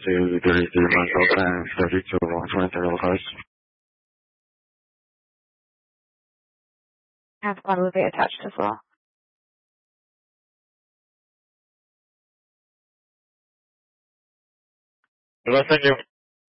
to 33 Marshall and 32 120 cars. Have one will be attached as well. Thank you.